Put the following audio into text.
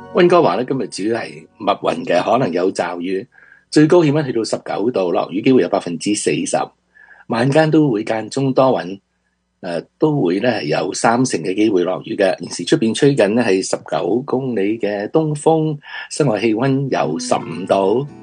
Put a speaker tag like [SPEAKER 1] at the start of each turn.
[SPEAKER 1] 溫哥華咧今日主要係密雲嘅，可能有驟雨，最高氣溫去到19度，落雨機會有40%。晚間都會間中多雲，都會咧係有30%嘅機會落雨嘅。現時出邊吹緊咧係19公里嘅東風，室外氣溫有15度。